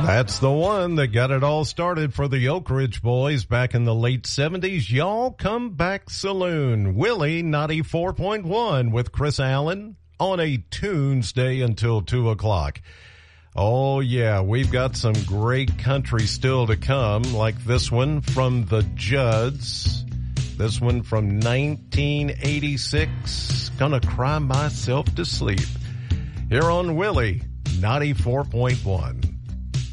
That's the one that got it all started for the Oak Ridge Boys back in the late 70s. Y'all Come Back Saloon. Willie 94.1 with Chris Allen on a Tuesday until 2 o'clock. Oh, yeah, we've got some great country still to come, like this one from the Judds. This one from 1986. Gonna cry myself to sleep. Here on Willie 94.1.